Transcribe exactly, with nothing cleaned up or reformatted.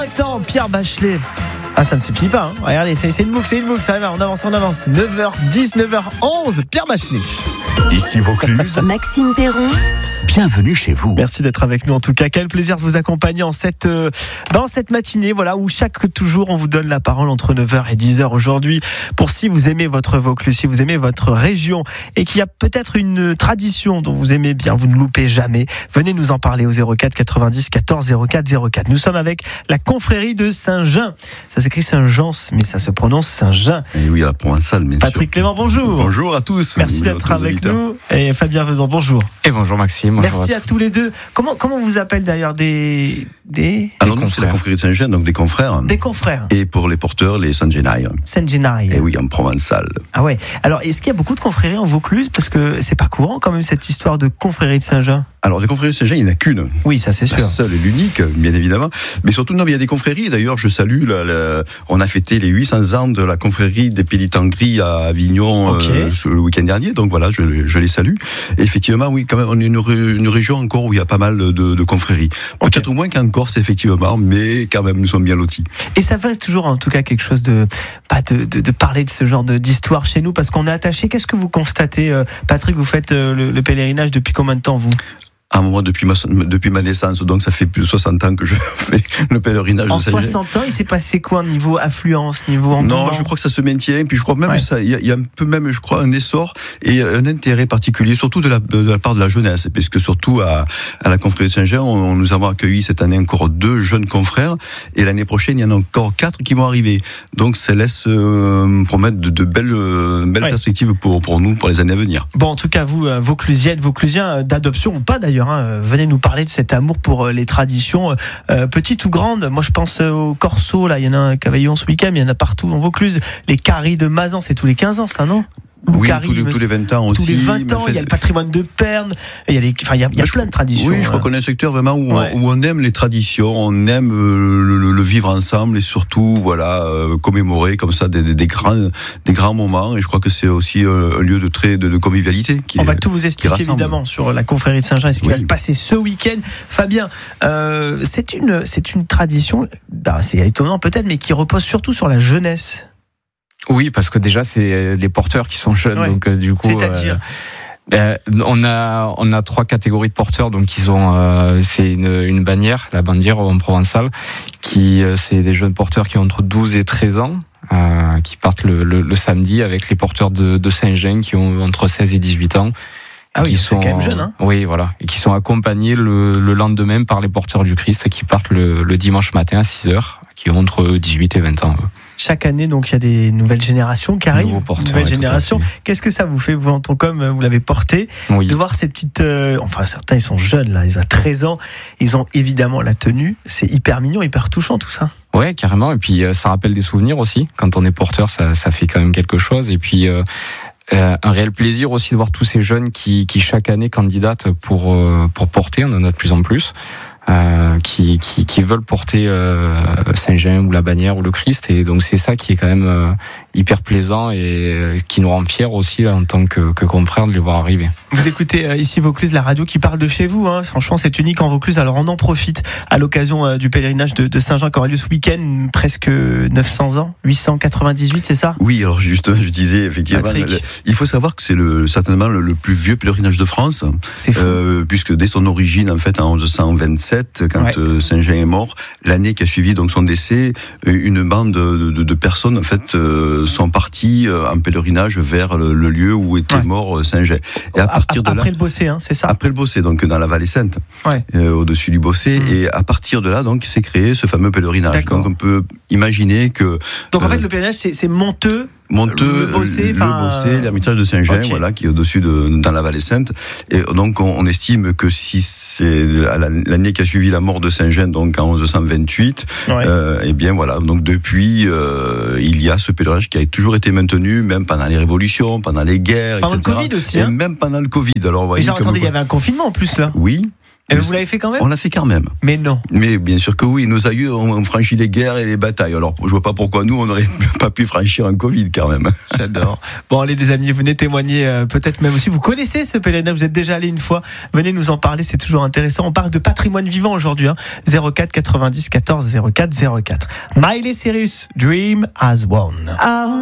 vingt ans, Pierre Bachelet. Ah, ça ne se finit pas, hein. Regardez, c'est, c'est une boucle, c'est une boucle, ça va, on avance, on avance. neuf heures dix, neuf heures onze, Pierre Bachelet. Ici Vaucluse, Maxime Perron. bienvenue chez vous. Merci d'être avec nous. En tout cas, quel plaisir de vous accompagner en cette, euh, dans cette matinée, voilà, où chaque jour on vous donne la parole entre neuf heures et dix heures aujourd'hui. Pour si vous aimez votre Vaucluse, si vous aimez votre région et qu'il y a peut-être une tradition dont vous aimez bien, vous ne loupez jamais. Venez nous en parler au zéro quatre quatre-vingt-dix quatorze zéro quatre zéro quatre. Nous sommes avec la confrérie de Saint-Jean. Ça s'écrit Saint-Jean, mais ça se prononce Saint-Jean. Et oui, à la provençale, bien Patrick sûr. Clément, bonjour. Bonjour à tous. Merci Bonjour d'être à tous les avec auditeurs. nous. Et Fabien Vezan, bonjour. Et bonjour Maxime. Bonjour Merci à tous les deux. Comment, comment on vous appelle d'ailleurs des, des, Alors, nous, c'est la confrérie de Saint-Jean, donc des confrères. des confrères? Et pour les porteurs, les Saint-Genailles. Saint-Genaille. Et oui, en provençal. Ah ouais. Alors, est-ce qu'il y a beaucoup de confréries en Vaucluse? Parce que c'est pas courant quand même cette histoire de confrérie de Saint-Jean. Alors, des confréries de Saint-Jean, il n'y en a qu'une. Oui, ça c'est La sûr. seule et l'unique, bien évidemment. Mais surtout, non, mais il y a des confréries. D'ailleurs, je salue, la, la- on a fêté les huit cents ans de la confrérie des Pénitents Gris à Avignon Ok. euh, ce- le week-end dernier. Donc voilà, je, je les salue. Et effectivement, oui, quand même, on est une, ré- une région encore où il y a pas mal de, de confréries. Peut-être moins qu'en Corse, effectivement, mais quand même, nous sommes bien lotis. Et ça fait toujours en tout cas quelque chose de, pas de, de, de parler de ce genre de, d'histoire chez nous parce qu'on est attaché. Qu'est-ce que vous constatez, euh, Patrick? Vous faites euh, le, le pèlerinage depuis combien de temps, vous? À moi, depuis ma, depuis ma naissance, donc ça fait plus de soixante ans que je fais le pèlerinage En de Saint-Jean. soixante ans, il s'est passé quoi niveau affluence, niveau engouement? Non, je crois que ça se maintient. Puis je crois même Ouais. ça, il y, a- il y a un peu même, je crois, un essor et un intérêt particulier, surtout de la, de la part de la jeunesse, puisque surtout à, à la confrérie de Saint-Jean, on, on nous avons accueilli cette année encore deux jeunes confrères, et l'année prochaine, il y en a encore quatre qui vont arriver. Donc ça laisse euh, promettre de, de belles, euh, belles Ouais. perspectives pour pour nous pour les années à venir. Bon, en tout cas, vous, euh, Vauclusiennes, Vauclusiens euh, d'adoption ou pas d'ailleurs, hein, euh, venez nous parler de cet amour pour euh, les traditions, euh, petites ou grandes. Moi, je pense euh, au Corso, là, il y en a un à Cavaillon ce week-end, il y en a partout en Vaucluse. Les caries de Mazan, c'est tous les quinze ans, ça, non? Ou Oui, Caries, tous les, me tous les vingt ans aussi. Tous les vingt mais ans, en fait- il y a le patrimoine de Perne, il y a, les, enfin, il y a, il y a Je- plein de traditions. Oui, je crois hein. qu'on est un secteur vraiment où, Ouais. on, où on aime les traditions, on aime euh, le, le- le vivre ensemble et surtout, voilà, euh, commémorer comme ça des, des, des grands, des grands moments. Et je crois que c'est aussi euh, un lieu de très de, de convivialité. Qui On est- va tout vous expliquer rassemble. évidemment sur la confrérie de Saint-Jean et ce qui Oui. va se passer ce week-end. Fabien, euh, c'est une, c'est une tradition, bah, c'est étonnant peut-être, mais qui repose surtout sur la jeunesse. Oui, parce que déjà c'est les porteurs qui sont jeunes, Ouais. donc euh, du coup. C'est-à-dire euh, euh, on a on a trois catégories de porteurs, donc ils ont euh, c'est une, une bannière, la bannière en provençal, qui euh, c'est des jeunes porteurs qui ont entre douze et treize ans. Euh, qui partent le, le, le samedi avec les porteurs de, de Saint-Jean qui ont entre seize et dix-huit ans. Ah oui, qui c'est sont, quand même jeune, hein. Oui, voilà. Et qui sont accompagnés le, le lendemain par les porteurs du Christ qui partent le, le dimanche matin à six heures, qui ont entre dix-huit et vingt ans. Chaque année, donc, il y a des nouvelles générations qui arrivent. Nouveaux porteurs, nouvelles ouais, tout à générations. fait. Qu'est-ce que ça vous fait, vous, en tant qu'homme, vous l'avez porté, Oui. de voir ces petites. euh, enfin, certains, ils sont jeunes, là, ils ont treize ans. Ils ont évidemment la tenue. C'est hyper mignon, hyper touchant, tout ça. Ouais, carrément. Et puis euh, ça rappelle des souvenirs aussi. Quand on est porteur, ça, ça fait quand même quelque chose. Et puis euh, euh, un réel plaisir aussi de voir tous ces jeunes qui, qui chaque année candidatent pour euh, pour porter. On en a de plus en plus. Euh, qui, qui, qui veulent porter euh, Saint-Jean ou la bannière ou le Christ, et donc c'est ça qui est quand même euh, hyper plaisant et euh, qui nous rend fiers aussi là, en tant que, que confrères de les voir arriver. Vous écoutez euh, ici Vaucluse, la radio qui parle de chez vous. Hein. Franchement, c'est unique en Vaucluse. Alors, on en profite à l'occasion euh, du pèlerinage de, de Saint-Jean qui aura lieu ce week-end, presque neuf cents ans, huit cent quatre-vingt-dix-huit, c'est ça? Oui, alors juste, je disais effectivement, Patrick. le- il faut savoir que c'est le, certainement le, le plus vieux pèlerinage de France, C'est fou. euh, puisque dès son origine, en fait, en onze cent vingt-sept, quand Ouais. euh, Saint-Jean est mort, l'année qui a suivi donc son décès, euh, une bande de, de, de personnes en fait euh, sont parties euh, en pèlerinage vers le, le lieu où était Ouais. mort euh, Saint-Jean. Et à partir de là, Après le Bossé, hein, c'est ça? après le Bossé, donc dans la vallée Sainte, Ouais. euh, au-dessus du Bossé, Mmh. et à partir de là, donc, s'est créé ce fameux pèlerinage. D'accord. Donc on peut imaginer que Donc, en euh, fait, le pèlerinage, c'est, c'est Monteux. Monteux, Le Bossé, le enfin, Bossé, l'ermitage de Saint-Jean, ok. voilà, qui est au-dessus de, dans la vallée Sainte. Et donc, on, on estime que si c'est à la- l'année qui a suivi la mort de Saint-Jean, donc en onze cent vingt-huit, Ouais. euh, et bien voilà. Donc depuis, euh, il y a ce pèlerinage qui a toujours été maintenu, même pendant les révolutions, pendant les guerres, Pendant et cetera. le Covid aussi, Et hein. même pendant le Covid. Alors, vous Mais voyez genre, comme attendez, il y quoi- avait un confinement en plus, là. Oui. Et vous l'avez fait quand même? On l'a fait quand même. Mais non. Mais bien sûr que oui, nos aïeux ont franchi les guerres et les batailles. Alors je vois pas pourquoi nous on n'aurait pas pu franchir un Covid quand même. J'adore. Bon allez les amis, venez témoigner, euh, peut-être même aussi, vous connaissez ce pèlerinage, vous êtes déjà allé une fois, venez nous en parler, c'est toujours intéressant. On parle de patrimoine vivant aujourd'hui, hein. zéro quatre quatre-vingt-dix quatorze zéro quatre zéro quatre. Miley Cyrus, Dream as One.